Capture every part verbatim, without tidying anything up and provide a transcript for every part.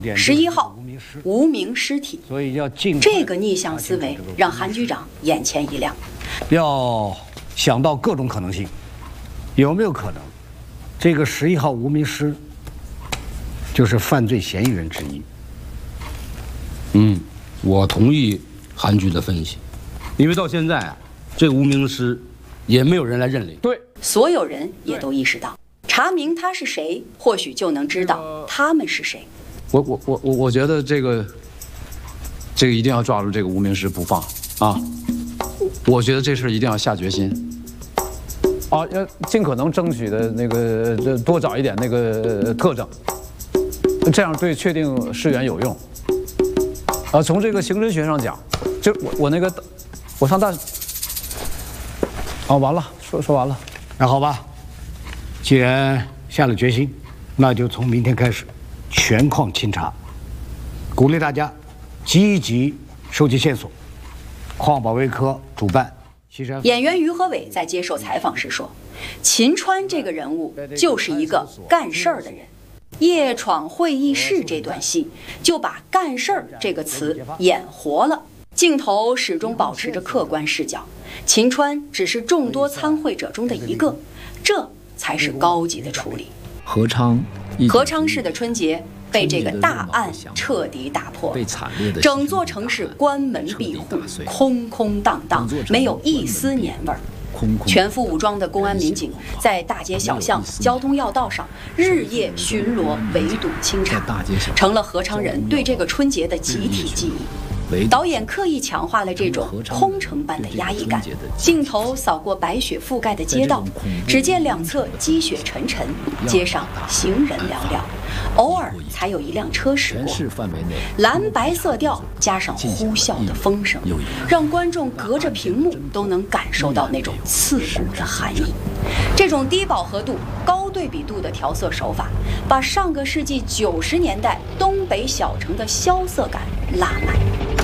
十一号，无名尸体。 所以要尽这个逆向思维让韩局长眼前一亮， 要想到各种可能性，有没有可能，这个十一号无名尸就是犯罪嫌疑人之一？ 嗯，我同意韩局的分析，因为到现在啊，这个无名尸也没有人来认领。 对， 所有人也都意识到，查明他是谁，或许就能知道他们是谁。 我我我我我觉得这个，这个一定要抓住这个无名尸不放啊！我觉得这事一定要下决心。 啊，要尽可能争取的那个这多找一点那个特征，这样对确定尸源有用。啊，从这个刑侦学上讲，就我我那个我上大，啊，完了，说说完了， 那好吧，既然下了决心，那就从明天开始全矿清查，鼓励大家积极收集线索。矿保卫科主办。 演员于和伟在接受采访时说，秦川这个人物就是一个干事儿的人。夜闯会议室这段戏就把干事儿这个词演活了，镜头始终保持着客观视角，秦川只是众多参会者中的一个，这才是高级的处理。 何昌， 何昌市的春节被这个大案彻底打破，整座城市关门闭户，空空荡荡，没有一丝年味儿。全副武装的公安民警在大街小巷、交通要道上日夜巡逻、围堵清查，成了何昌人对这个春节的集体记忆。导演刻意强化了这种空城般的压抑感，镜头扫过白雪覆盖的街道，只见两侧积雪沉沉，街上行人寥寥，偶尔才有一辆车驶过。蓝白色调加上呼啸的风声，让观众隔着屏幕都能感受到那种刺骨的寒意。这种低饱和度、高对比度的调色手法，把上个世纪九十年代东北小城的萧瑟感拉满。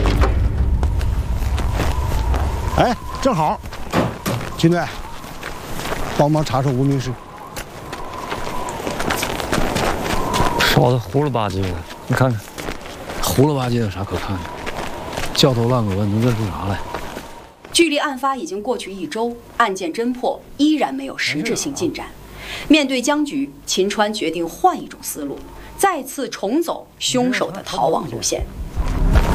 哎，正好，秦队，帮忙查查无名尸。 烧的糊了吧唧的，你看看， 糊了吧唧的有啥可看的？焦头烂额，能认出啥来？ 距离案发已经过去一周，案件侦破依然没有实质性进展。面对僵局，秦川决定换一种思路，再次重走凶手的逃亡路线。